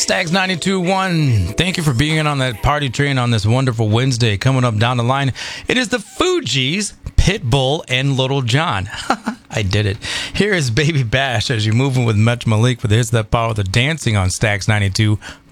Stags 92.1. Thank you for being on that party train on this wonderful Wednesday. Coming up down the line, it is the Fugees, Pitbull, and Little John. I did it. Here is Baby Bash as you're moving with Metro Malik with Here's That Power, the dancing on Stags 92.